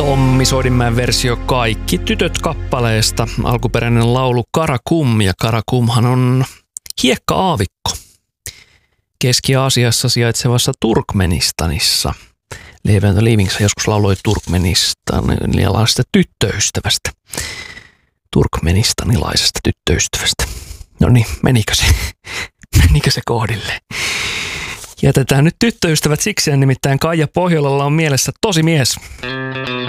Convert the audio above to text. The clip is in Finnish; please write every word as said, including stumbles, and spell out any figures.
Tommi Soidinmäen versio Kaikki tytöt kappaleesta. Alkuperäinen laulu Karakum, ja Karakumhan on hiekka-aavikko Keski-Aasiassa sijaitsevassa Turkmenistanissa. Levi and the Leavings joskus lauloi turkmenistanilaisesta tyttöystävästä. Turkmenistanilaisesta tyttöystävästä. No niin, menikö se? menikö se kohdille? Jätetään nyt tyttöystävät sikseen, nimittäin Kaija Pohjolalla on mielessä tosi mies.